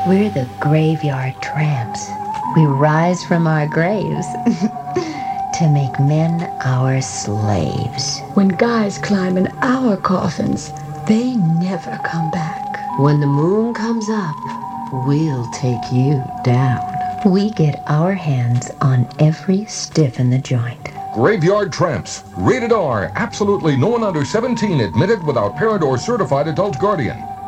We're the graveyard tramps. We rise from our graves to make men our slaves. When guys climb in our coffins, they never come back. When the moon comes up, we'll take you down. We get our hands on every stiff in the joint. Graveyard Tramps. Rated R. Absolutely no one under 17 admitted without parent or certified adult guardian.